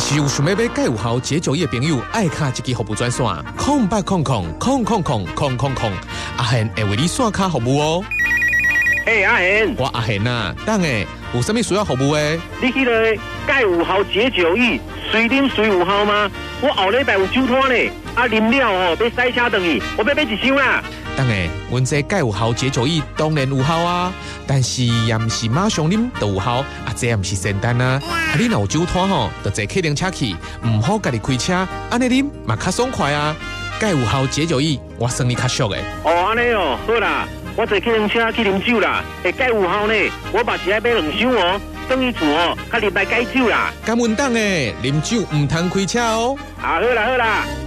是有想要买介有效解酒液的朋友，爱卡一支服务专线0800000000，阿贤会为你线卡服务哦。 阿贤， 我阿贤啊，等下有啥物需要服务的？ 你迄个介有效解酒液，随啉随有效吗？我后礼拜有酒摊呢，啉了要塞车回去，我要买一箱啦。 等下，阮这介有效解酒液当然有效啊，但是也毋是马上啉就有效，这也毋是仙丹啊。你若有酒摊就坐客人车去，唔好家己开车，安尼啉嘛较爽快啊。介有效解酒液，我算你较俗的。 安尼好啦，我坐客人车去啉酒啦，介有效呢，我嘛是爱买2箱哦，等于厝较入来解酒啦。 敢稳当诶，啉酒唔通开车哦。 好啦。